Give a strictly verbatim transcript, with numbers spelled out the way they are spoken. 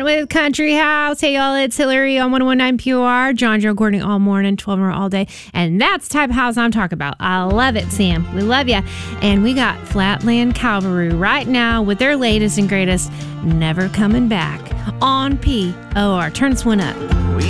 with Country House. Hey, y'all, it's Hillary on one oh one nine P O R. John Joe Courtney all morning, twelve hour all day. And that's the type of house I'm talking about. I love it, Sam. We love you. And we got Flatland Cavalry right now with their latest and greatest, Never Coming Back, on P O R. Turn this one up.